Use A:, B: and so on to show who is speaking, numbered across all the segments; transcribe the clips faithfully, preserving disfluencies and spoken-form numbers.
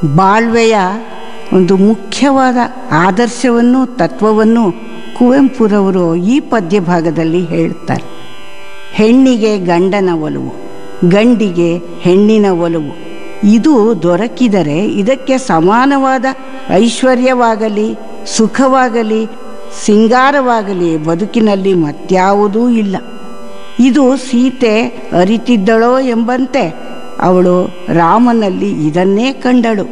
A: ಬಾಳ್ವೆಯ ಒಂದು ಮುಖ್ಯವಾದ ಆದರ್ಶವನ್ನು ತತ್ವವನ್ನು ಕುವೆಂಪುರವರು ಈ ಪದ್ಯ ಭಾಗದಲ್ಲಿ ಹೇಳ್ತಾರೆ. ಹೆಣ್ಣಿಗೆ ಗಂಡನ ಒಲವು, ಗಂಡಿಗೆ ಹೆಣ್ಣಿನ ಒಲವು, ಇದು ದೊರಕಿದರೆ ಇದಕ್ಕೆ ಸಮಾನವಾದ ಐಶ್ವರ್ಯವಾಗಲಿ ಸುಖವಾಗಲಿ ಸಿಂಗಾರವಾಗಲಿ ಬದುಕಿನಲ್ಲಿ ಮತ್ಯಾವುದೂ ಇಲ್ಲ. ಇದು ಸೀತೆ ಅರಿತಿದ್ದಳೋ ಎಂಬಂತೆ ಅವಳು ರಾಮನಲ್ಲಿ ಇದನ್ನೇ ಕಂಡಳು.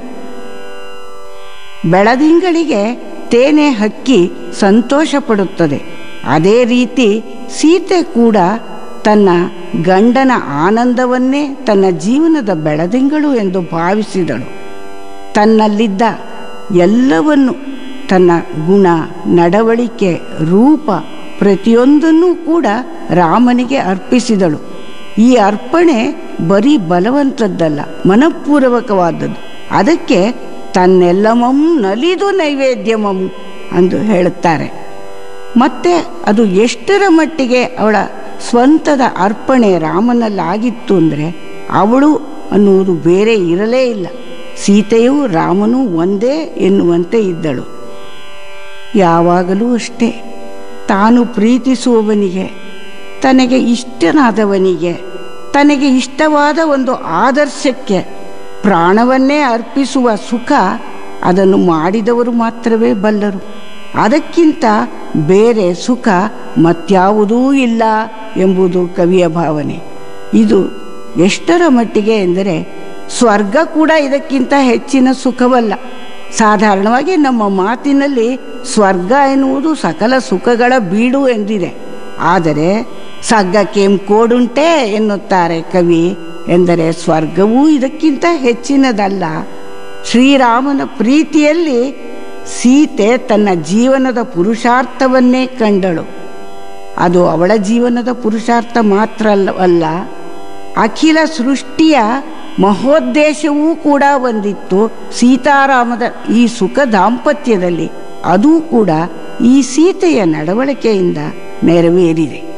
A: ಬೆಳದಿಂಗಳಿಗೆ ತೇನೆ ಹಕ್ಕಿ ಸಂತೋಷ ಪಡುತ್ತದೆ. ಅದೇ ರೀತಿ ಸೀತೆ ಕೂಡ ತನ್ನ ಗಂಡನ ಆನಂದವನ್ನೇ ತನ್ನ ಜೀವನದ ಬೆಳದಿಂಗಳು ಎಂದು ಭಾವಿಸಿದಳು. ತನ್ನಲ್ಲಿದ್ದ ಎಲ್ಲವನ್ನು, ತನ್ನ ಗುಣ, ನಡವಳಿಕೆ, ರೂಪ ಪ್ರತಿಯೊಂದನ್ನೂ ಕೂಡ ರಾಮನಿಗೆ ಅರ್ಪಿಸಿದಳು. ಈ ಅರ್ಪಣೆ ಬರೀ ಬಲವಂತದ್ದಲ್ಲ, ಮನಪೂರ್ವಕವಾದದ್ದು. ಅದಕ್ಕೆ ತನ್ನೆಲ್ಲಮಂ ನಲಿದು ನೈವೇದ್ಯಮಂ ಎಂದು ಹೇಳುತ್ತಾರೆ. ಮತ್ತೆ ಅದು ಎಷ್ಟರ ಮಟ್ಟಿಗೆ ಅವಳ ಸ್ವಂತದ ಅರ್ಪಣೆ ರಾಮನಲ್ಲಾಗಿತ್ತು ಅಂದರೆ, ಅವಳು ಅನ್ನುವುದು ಬೇರೆ ಇರಲೇ ಇಲ್ಲ. ಸೀತೆಯೂ ರಾಮನೂ ಒಂದೇ ಎನ್ನುವಂತೆ ಇದ್ದಳು. ಯಾವಾಗಲೂ ಅಷ್ಟೇ, ತಾನು ಪ್ರೀತಿಸುವವನಿಗೆ, ತನಗೆ ಇಷ್ಟನಾದವನಿಗೆ, ತನಗೆ ಇಷ್ಟವಾದ ಒಂದು ಆದರ್ಶಕ್ಕೆ ಪ್ರಾಣವನ್ನೇ ಅರ್ಪಿಸುವ ಸುಖ ಅದನ್ನು ಮಾಡಿದವರು ಮಾತ್ರವೇ ಬಲ್ಲರು. ಅದಕ್ಕಿಂತ ಬೇರೆ ಸುಖ ಮತ್ಯಾವುದೂ ಇಲ್ಲ ಎಂಬುದು ಕವಿಯ ಭಾವನೆ. ಇದು ಎಷ್ಟರ ಮಟ್ಟಿಗೆ ಎಂದರೆ, ಸ್ವರ್ಗ ಕೂಡ ಇದಕ್ಕಿಂತ ಹೆಚ್ಚಿನ ಸುಖವಲ್ಲ. ಸಾಧಾರಣವಾಗಿ ನಮ್ಮ ಮಾತಿನಲ್ಲಿ ಸ್ವರ್ಗ ಎನ್ನುವುದು ಸಕಲ ಸುಖಗಳ ಬೀಡು ಎಂದಿದೆ. ಆದರೆ ಸ್ವರ್ಗಕ್ಕೇಂ ಕೋಡುಂಟೆ ಎನ್ನುತ್ತಾರೆ ಕವಿ. ಎಂದರೆ ಸ್ವರ್ಗವೂ ಇದಕ್ಕಿಂತ ಹೆಚ್ಚಿನದಲ್ಲ. ಶ್ರೀರಾಮನ ಪ್ರೀತಿಯಲ್ಲಿ ಸೀತೆ ತನ್ನ ಜೀವನದ ಪುರುಷಾರ್ಥವನ್ನೇ ಕಂಡಳು. ಅದು ಅವಳ ಜೀವನದ ಪುರುಷಾರ್ಥ ಮಾತ್ರ ಅಲ್ಲ, ಅಖಿಲ ಸೃಷ್ಟಿಯ ಮಹೋದ್ದೇಶವೂ ಕೂಡ ಒಂದಿತ್ತು ಸೀತಾರಾಮದ ಈ ಸುಖ ದಾಂಪತ್ಯದಲ್ಲಿ. ಅದೂ ಕೂಡ ಈ ಸೀತೆಯ ನಡವಳಿಕೆಯಿಂದ ನೆರವೇರಿದೆ.